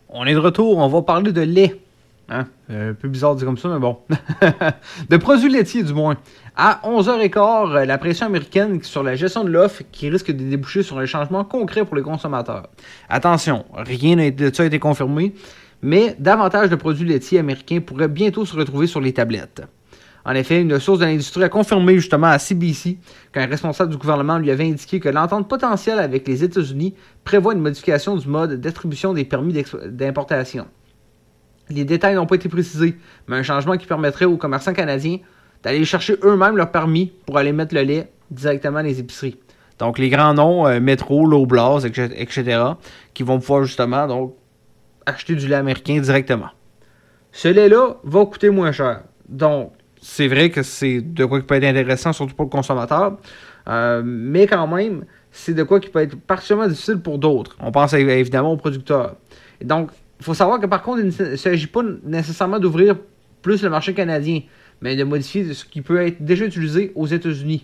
On est de retour, on va parler de lait. Hein? Un peu bizarre de dire comme ça, mais bon. De produits laitiers, du moins. À 11h15, la pression américaine sur la gestion de l'offre qui risque de déboucher sur un changement concret pour les consommateurs. Attention, rien de ça a été confirmé, mais davantage de produits laitiers américains pourraient bientôt se retrouver sur les tablettes. En effet, une source de l'industrie a confirmé justement à CBC qu'un responsable du gouvernement lui avait indiqué que l'entente potentielle avec les États-Unis prévoit une modification du mode d'attribution des permis d'importation. Les détails n'ont pas été précisés, mais un changement qui permettrait aux commerçants canadiens d'aller chercher eux-mêmes leur permis pour aller mettre le lait directement dans les épiceries. Donc les grands noms, Metro, Loblaws, etc., qui vont pouvoir justement donc acheter du lait américain directement. Ce lait-là va coûter moins cher. Donc, c'est vrai que c'est de quoi qui peut être intéressant, surtout pour le consommateur, mais quand même, c'est de quoi qui peut être particulièrement difficile pour d'autres. On pense évidemment aux producteurs. Et donc, il faut savoir que par contre, il ne s'agit pas nécessairement d'ouvrir plus le marché canadien, mais de modifier ce qui peut être déjà utilisé aux États-Unis.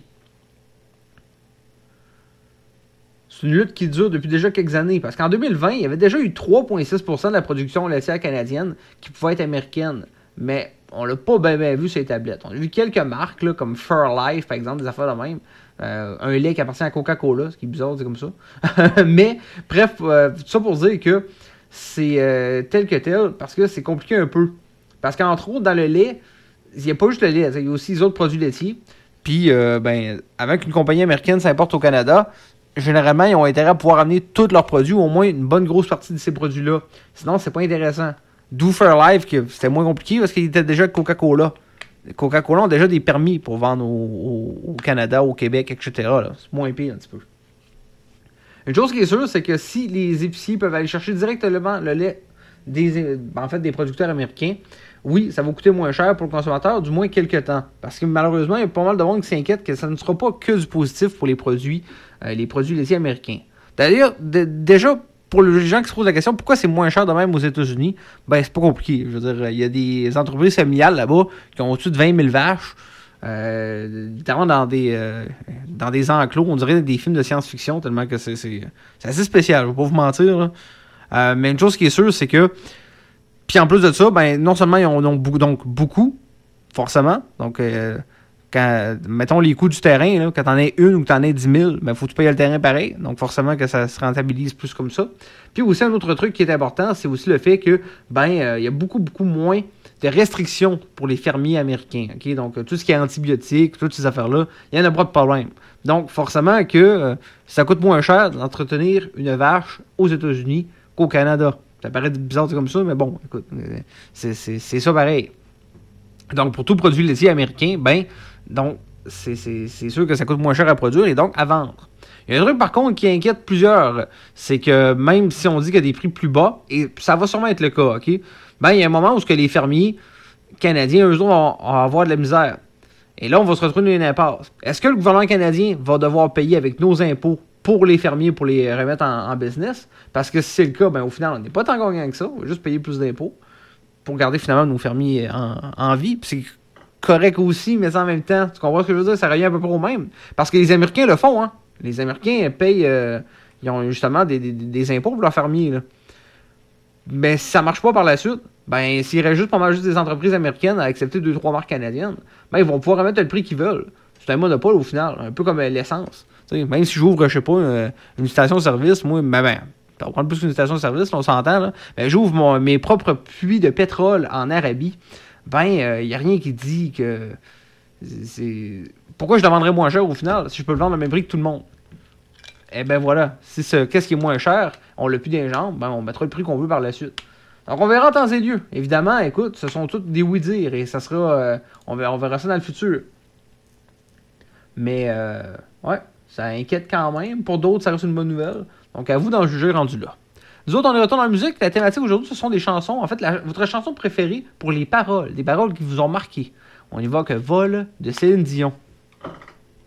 C'est une lutte qui dure depuis déjà quelques années, parce qu'en 2020, il y avait déjà eu 3,6% de la production laitière canadienne qui pouvait être américaine, mais on l'a pas bien vu sur les tablettes. On a vu quelques marques, là, comme Fairlife, par exemple, des affaires de même. Un lait qui appartient à Coca-Cola, ce qui est bizarre, c'est comme ça. Mais, bref, tout ça pour dire que c'est tel que tel, parce que c'est compliqué un peu. Parce qu'entre autres, dans le lait, il n'y a pas juste le lait, il y a aussi les autres produits laitiers. Puis, avant qu'une compagnie américaine s'importe au Canada, généralement, ils ont intérêt à pouvoir amener tous leurs produits, ou au moins une bonne grosse partie de ces produits-là. Sinon, c'est pas intéressant. D'où Fairlife, que c'était moins compliqué parce qu'il était déjà Coca-Cola. Coca-Cola ont déjà des permis pour vendre au Canada, au Québec, etc. Là. C'est moins pire un petit peu. Une chose qui est sûre, c'est que si les épiciers peuvent aller chercher directement le lait des producteurs américains, oui, ça va coûter moins cher pour le consommateur, du moins quelques temps. Parce que malheureusement, il y a pas mal de monde qui s'inquiète que ça ne sera pas que du positif pour les produits laitiers américains. D'ailleurs, déjà, pour les gens qui se posent la question, pourquoi c'est moins cher de même aux États-Unis, ben c'est pas compliqué. Je veux dire, il y a des entreprises familiales là-bas qui ont au-dessus de 20 000 vaches, notamment dans des enclos, on dirait des films de science-fiction, tellement que c'est assez spécial, je vais pas vous mentir. Là. Mais une chose qui est sûre, c'est que, puis en plus de ça, ben non seulement ils en ont beaucoup, forcément, donc quand, mettons les coûts du terrain, là, quand t'en as une ou que t'en as 10 000, ben faut que tu payes le terrain pareil. Donc forcément que ça se rentabilise plus comme ça. Puis aussi un autre truc qui est important, c'est aussi le fait que il y a beaucoup moins de restrictions pour les fermiers américains. Okay? Donc tout ce qui est antibiotiques, toutes ces affaires-là, il n'y en a pas de problème. Donc forcément que ça coûte moins cher d'entretenir une vache aux États-Unis qu'au Canada. Ça paraît bizarre comme ça, mais bon, écoute, c'est ça pareil. Donc pour tout produit laitier américain, donc, c'est sûr que ça coûte moins cher à produire et donc à vendre. Il y a un truc, par contre, qui inquiète plusieurs. C'est que même si on dit qu'il y a des prix plus bas, et ça va sûrement être le cas, OK? Il y a un moment où les fermiers canadiens, eux autres, vont avoir de la misère. Et là, on va se retrouver dans une impasse. Est-ce que le gouvernement canadien va devoir payer avec nos impôts pour les fermiers, pour les remettre en business? Parce que si c'est le cas, au final, on n'est pas tant gagnant que ça. On va juste payer plus d'impôts pour garder finalement nos fermiers en vie. Puis c'est correct aussi, mais en même temps, tu comprends ce que je veux dire? Ça revient à peu près au même. Parce que les Américains le font, hein. Les Américains payent, ils ont justement des impôts pour leurs fermiers, là. Mais si ça marche pas par la suite, s'il reste juste pas mal juste des entreprises américaines à accepter 2-3 marques canadiennes, ils vont pouvoir remettre le prix qu'ils veulent. C'est un monopole au final, un peu comme l'essence. T'sais, même si j'ouvre, je sais pas, une station-service, moi, on prend plus qu'une station-service, là, on s'entend, là. Mais j'ouvre mes propres puits de pétrole en Arabie. Il n'y a rien qui dit que pourquoi je demanderais moins cher au final si je peux le vendre au même prix que tout le monde? Voilà. Qu'est-ce qui est moins cher? On l'a plus dans les jambes, on mettra le prix qu'on veut par la suite. Donc on verra en temps et lieu. Évidemment, écoute, ce sont tous des oui-dire et ça sera. On verra ça dans le futur. Mais ouais, ça inquiète quand même. Pour d'autres, ça reste une bonne nouvelle. Donc à vous d'en juger rendu là. Nous autres, on est retourné dans la musique. La thématique aujourd'hui, ce sont des chansons. En fait, votre chanson préférée pour les paroles. Des paroles qui vous ont marqué. On évoque Vol de Céline Dion.